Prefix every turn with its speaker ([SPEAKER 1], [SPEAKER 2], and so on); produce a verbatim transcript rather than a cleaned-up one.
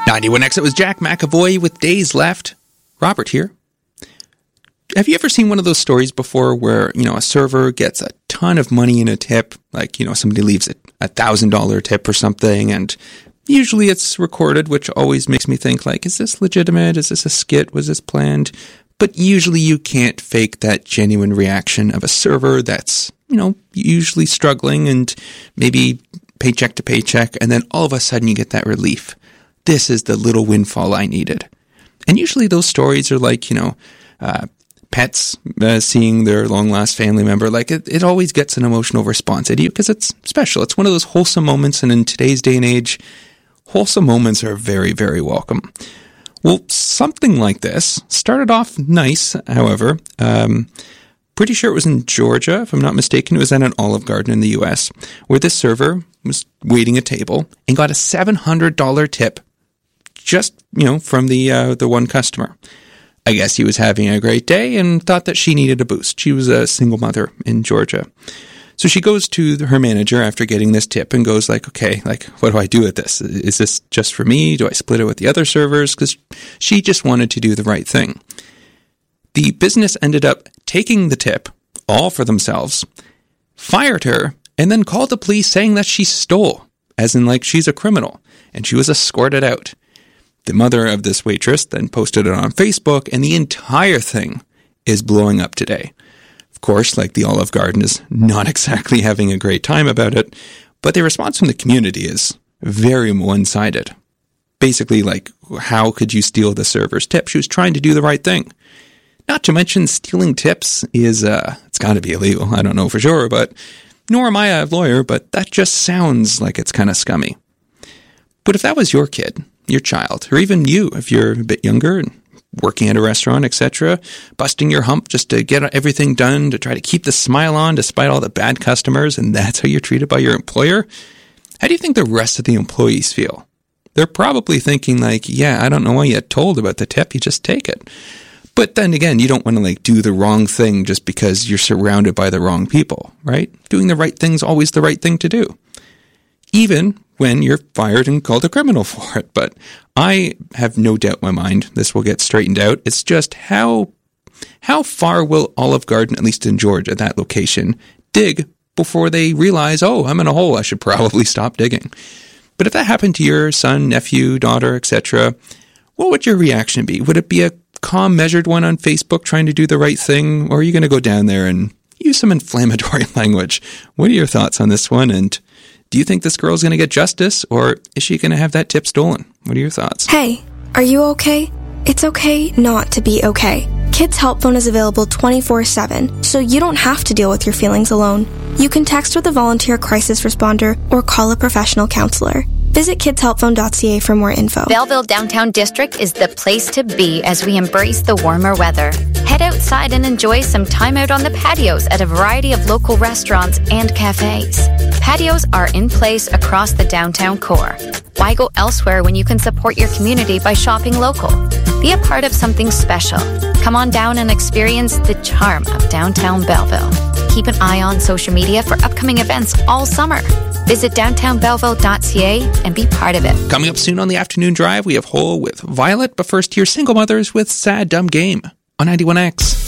[SPEAKER 1] ninety-one X, it was Jack McAvoy with Days Left. Robert here. Have you ever seen one of those stories before where, you know, a server gets a ton of money in a tip, like, you know, somebody leaves a one thousand dollars tip or something, and usually it's recorded, which always makes me think, like, is this legitimate? Is this a skit? Was this planned? But usually you can't fake that genuine reaction of a server that's, you know, usually struggling and maybe paycheck to paycheck, and then all of a sudden you get that relief. This is the little windfall I needed. And usually those stories are like, you know, uh, pets uh, seeing their long-lost family member. Like, it, it always gets an emotional response at you because it's special. It's one of those wholesome moments, and in today's day and age, wholesome moments are very, very welcome. Well, something like this started off nice, however. Um, pretty sure it was in Georgia, if I'm not mistaken. It was at an Olive Garden in the U S, where this server was waiting a table and got a seven hundred dollars tip just, you know, from the uh, the one customer. I guess he was having a great day and thought that she needed a boost. She was a single mother in Georgia. So she goes to her manager after getting this tip and goes like, okay, like, what do I do with this? Is this just for me? Do I split it with the other servers? Because she just wanted to do the right thing. The business ended up taking the tip all for themselves, fired her, and then called the police saying that she stole, as in like she's a criminal, and she was escorted out. The mother of this waitress then posted it on Facebook, and the entire thing is blowing up today. Of course, like, the Olive Garden is not exactly having a great time about it, but the response from the community is very one-sided. Basically, like, how could you steal the server's tip? She was trying to do the right thing. Not to mention, stealing tips is, uh, it's got to be illegal. I don't know for sure, but nor am I a lawyer, but that just sounds like it's kind of scummy. But if that was your kid, your child, or even you, if you're a bit younger and working at a restaurant, et cetera, busting your hump just to get everything done, to try to keep the smile on despite all the bad customers, and that's how you're treated by your employer, how do you think the rest of the employees feel? They're probably thinking like, yeah, I don't know why you told about the tip, you just take it. But then again, you don't want to like do the wrong thing just because you're surrounded by the wrong people, right? Doing the right thing's always the right thing to do, even when you're fired and called a criminal for it. But I have no doubt in my mind this will get straightened out. It's just how how far will Olive Garden, at least in Georgia, that location, dig before they realize, oh, I'm in a hole, I should probably stop digging. But if that happened to your son, nephew, daughter, et cetera, what would your reaction be? Would it be a calm, measured one on Facebook trying to do the right thing? Or are you going to go down there and use some inflammatory language? What are your thoughts on this one? And do you think this girl's going to get justice, or is she going to have that tip stolen? What are your thoughts?
[SPEAKER 2] Hey, are you okay? It's okay not to be okay. Kids Help Phone is available twenty-four seven, so you don't have to deal with your feelings alone. You can text with a volunteer crisis responder or call a professional counselor. Visit kids help phone dot c a for more info.
[SPEAKER 3] Belleville Downtown District is the place to be as we embrace the warmer weather. Head outside and enjoy some time out on the patios at a variety of local restaurants and cafes. Patios are in place across the downtown core. Why go elsewhere when you can support your community by shopping local? Be a part of something special. Come on down and experience the charm of downtown Belleville. Keep an eye on social media for upcoming events all summer. Visit downtown belleville dot c a and be part of it.
[SPEAKER 1] Coming up soon on the afternoon drive, we have Hole with Violet, but first here, Single Mothers with Sad Dumb Game on ninety-one X.